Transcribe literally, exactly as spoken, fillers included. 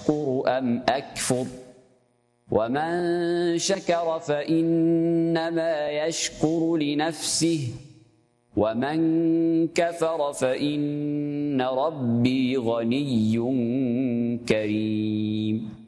أشكر أم أكفر ومن شكر فإنما يشكر لنفسه ومن كفر فإن ربي غني كريم